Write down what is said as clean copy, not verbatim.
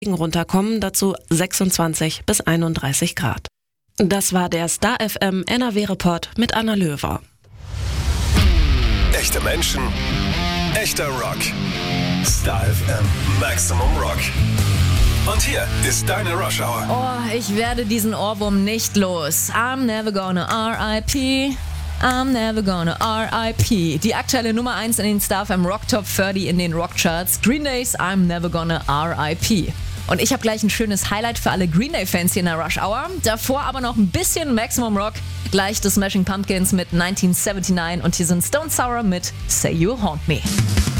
runterkommen, dazu 26 bis 31 Grad. Das war der Star FM NRW-Report mit Anna Löwer. Echte Menschen, echter Rock. Star FM Maximum Rock. Und hier ist deine Rush Hour. Oh, ich werde diesen Ohrwurm nicht los. I'm never gonna R.I.P. I'm never gonna R.I.P. Die aktuelle Nummer 1 in den Star FM Rock Top 30 in den Rockcharts. Green Days I'm never gonna R.I.P. Und ich habe gleich ein schönes Highlight für alle Green Day-Fans hier in der Rush Hour. Davor aber noch ein bisschen Maximum Rock. Gleich The Smashing Pumpkins mit 1979 und hier sind Stone Sour mit Say You Haunt Me.